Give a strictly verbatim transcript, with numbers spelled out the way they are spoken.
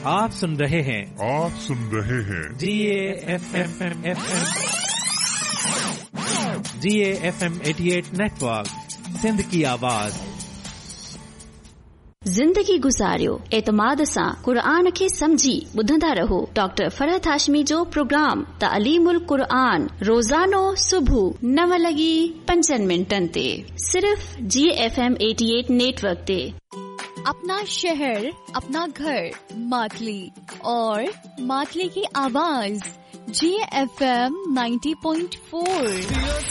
आप सुन रहे हैं आप सुन रहे हैं जी A F M F M G A F M अठासी नेटवर्क, सिंध की आवाज। ज़िंदगी गुज़ारियो एतमाद सां क़ुरान खे समझी ॿुधंदा रहो। डॉक्टर फरहत हाशमी जो प्रोग्राम तालीमुल क़ुरान रोज़ानो सुबह नव लगी पंजन मिनटन ते सिर्फ जी एफ एम अठासी नेटवर्क ते। अपना शहर, अपना घर, मातली और मातली की आवाज जी एफ एम नब्बे पॉइंट चार।